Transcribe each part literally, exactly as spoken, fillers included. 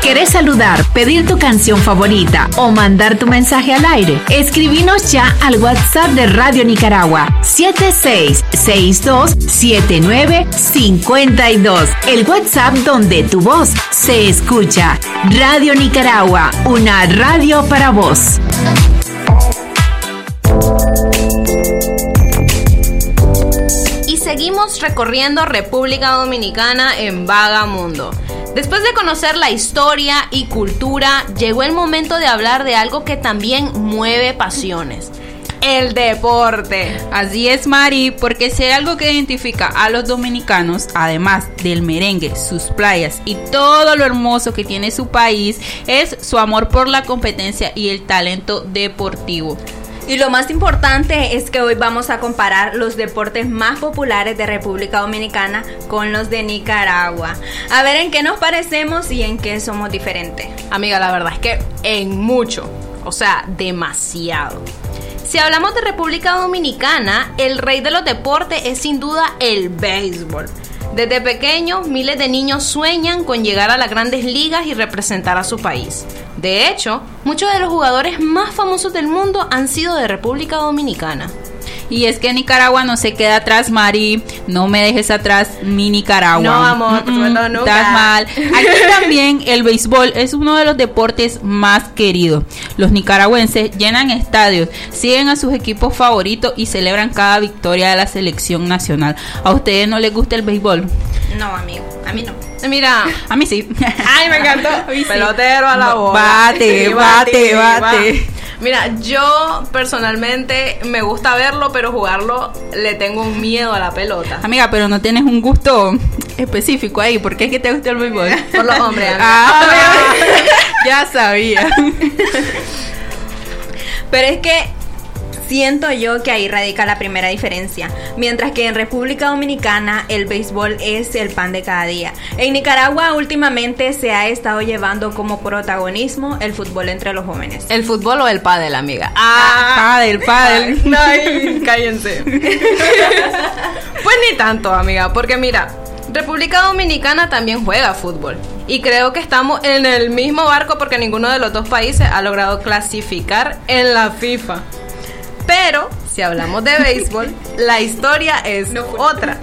¿Querés saludar, pedir tu canción favorita o mandar tu mensaje al aire? Escribinos ya al WhatsApp de Radio Nicaragua siete seis seis dos siete nueve cinco dos. El WhatsApp donde tu voz se escucha. Radio Nicaragua, una radio para vos. Y seguimos recorriendo República Dominicana en Vagamundo. Después de conocer la historia y cultura, llegó el momento de hablar de algo que también mueve pasiones: el deporte. Así es, Mari, porque si hay algo que identifica a los dominicanos, además del merengue, sus playas y todo lo hermoso que tiene su país, es su amor por la competencia y el talento deportivo. Y lo más importante es que hoy vamos a comparar los deportes más populares de República Dominicana con los de Nicaragua. A ver en qué nos parecemos y en qué somos diferentes. Amiga, la verdad es que en mucho, o sea, demasiado. Si hablamos de República Dominicana, el rey de los deportes es sin duda el béisbol. Desde pequeños, miles de niños sueñan con llegar a las grandes ligas y representar a su país. De hecho, muchos de los jugadores más famosos del mundo han sido de República Dominicana. Y es que Nicaragua no se queda atrás, Mari. No me dejes atrás, mi Nicaragua. No, amor, mm-mm, no, nunca. Estás mal. Aquí también el béisbol es uno de los deportes más queridos. Los nicaragüenses llenan estadios, siguen a sus equipos favoritos y celebran cada victoria de la selección nacional. ¿A ustedes no les gusta el béisbol? No, amigo, a mí no. Mira, a mí sí. Ay, me encantó. Sí. Pelotero a la bola. Bate, sí, bate, bate. bate. Mira, yo personalmente me gusta verlo, pero jugarlo le tengo un miedo a la pelota. Amiga, pero no tienes un gusto específico ahí. ¿Por qué es que te gusta el béisbol? Por los hombres. Ah, ya sabía. Pero es que siento yo que ahí radica la primera diferencia. Mientras que en República Dominicana el béisbol es el pan de cada día. En Nicaragua últimamente se ha estado llevando como protagonismo el fútbol entre los jóvenes. ¿El fútbol o el pádel, amiga? Ah, pádel, pádel. Ay, cállense. Pues ni tanto, amiga, porque mira, República Dominicana también juega fútbol. Y creo que estamos en el mismo barco porque ninguno de los dos países ha logrado clasificar en la FIFA. Pero, si hablamos de béisbol, la historia es no otra.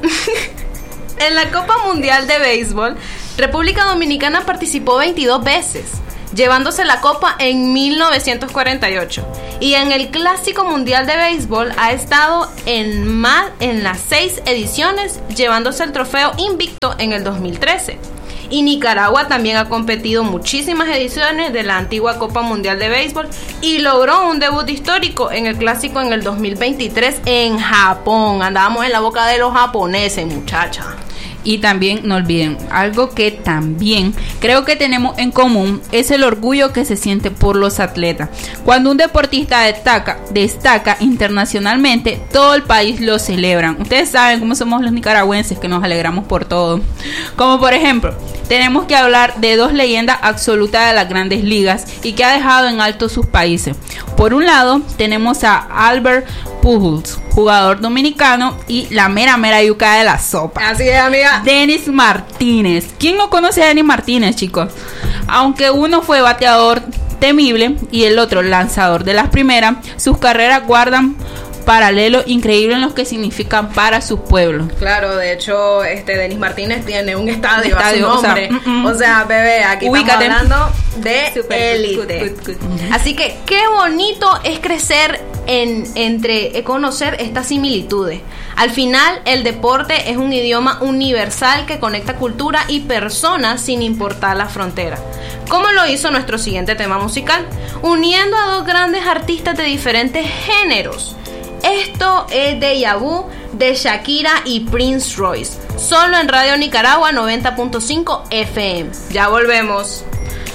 En la Copa Mundial de Béisbol, República Dominicana participó veintidós veces, llevándose la copa en mil novecientos cuarenta y ocho. Y en el Clásico Mundial de Béisbol ha estado en, más, en las seis ediciones, llevándose el trofeo invicto en el dos mil trece. Y Nicaragua también ha competido muchísimas ediciones de la antigua Copa Mundial de Béisbol y logró un debut histórico en el Clásico en el dos mil veintitrés en Japón. Andábamos en la boca de los japoneses, muchacha. Y también no olviden, algo que también creo que tenemos en común es el orgullo que se siente por los atletas. Cuando un deportista destaca, destaca internacionalmente, todo el país lo celebra. Ustedes saben cómo somos los nicaragüenses, que nos alegramos por todo. Como por ejemplo, tenemos que hablar de dos leyendas absolutas de las grandes ligas y que ha dejado en alto sus países. Por un lado, tenemos a Albert Pujols, jugador dominicano y la mera mera yuca de la sopa. Así es, amiga. Denis Martínez. ¿Quién no conoce a Denis Martínez, chicos? Aunque uno fue bateador temible y el otro lanzador de las primeras, sus carreras guardan paralelos increíbles en lo que significan para sus pueblos. Claro, de hecho, este Denis Martínez tiene un estadio, estadio a su nombre. O sea, mm, mm, o sea bebé, aquí ubícate. Estamos hablando de élite. Así que qué bonito es crecer en entre eh, conocer estas similitudes. Al final, el deporte es un idioma universal que conecta cultura y personas sin importar la frontera. ¿Cómo lo hizo nuestro siguiente tema musical? Uniendo a dos grandes artistas de diferentes géneros. Esto es Deja Vu de Shakira y Prince Royce, solo en Radio Nicaragua noventa punto cinco F M. Ya volvemos.